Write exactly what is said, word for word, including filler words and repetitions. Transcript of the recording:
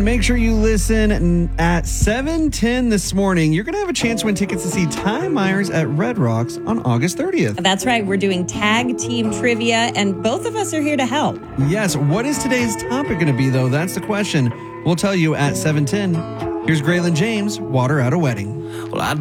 Make sure you listen at seven ten this morning. You're going to have a chance to win tickets to see Ty Myers at Red Rocks on August thirtieth. That's right. We're doing tag team trivia, and both of us are here to help. Yes. What is today's topic going to be, though? That's the question. We'll tell you at seven ten. Here's Graylin James, Water at a Wedding. Well, I